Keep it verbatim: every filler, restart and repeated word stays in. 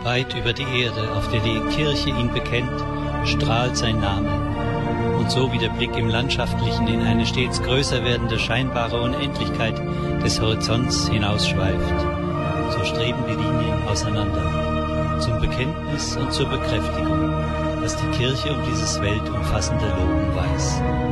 Weit über die Erde, auf der die Kirche ihn bekennt, strahlt sein Name. Und so wie der Blick im Landschaftlichen in eine stets größer werdende scheinbare Unendlichkeit des Horizonts hinausschweift, so streben die Linien auseinander, zum Bekenntnis und zur Bekräftigung, dass die Kirche um dieses weltumfassende Loben weiß.